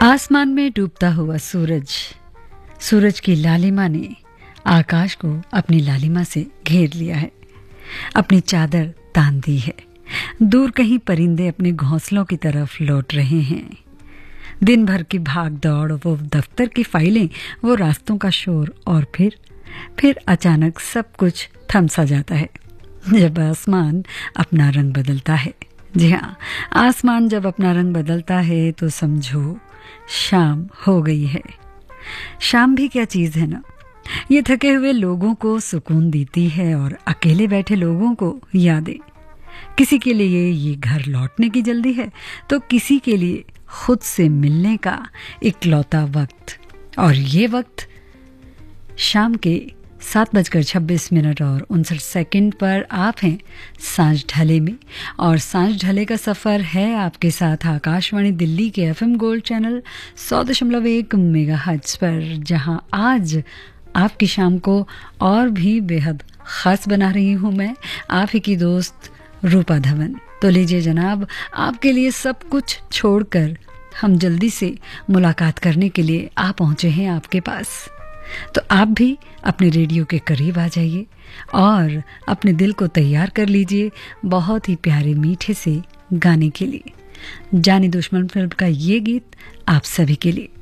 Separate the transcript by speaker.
Speaker 1: आसमान में डूबता हुआ सूरज, सूरज की लालिमा ने आकाश को अपनी लालिमा से घेर लिया है, अपनी चादर तान दी है। दूर कहीं परिंदे अपने घोंसलों की तरफ लौट रहे हैं। दिन भर की भाग दौड़, वो दफ्तर की फाइलें, वो रास्तों का शोर, और फिर अचानक सब कुछ थम सा जाता है जब आसमान अपना रंग बदलता है। जी हाँ, आसमान जब अपना रंग बदलता है तो समझो शाम हो गई है। शाम भी क्या चीज़ है ना, ये थके हुए लोगों को सुकून देती है और अकेले बैठे लोगों को यादें। किसी के लिए ये घर लौटने की जल्दी है तो किसी के लिए खुद से मिलने का इकलौता वक्त। और ये वक्त शाम के 7:26 और 59 पर आप हैं सांझ ढले में, और सांझ ढले का सफ़र है आपके साथ आकाशवाणी दिल्ली के FM गोल्ड चैनल 100.1 मेगाहर्ट्ज़ पर, जहां आज आपकी शाम को और भी बेहद ख़ास बना रही हूं मैं, आप ही की दोस्त रूपा धवन। तो लीजिए जनाब, आपके लिए सब कुछ छोड़कर हम जल्दी से मुलाकात करने के लिए आ पहुंचे हैं आपके पास। तो आप भी अपने रेडियो के करीब आ जाइए और अपने दिल को तैयार कर लीजिए बहुत ही प्यारे मीठे से गाने के लिए। जानी दुश्मन फिल्म का ये गीत आप सभी के लिए।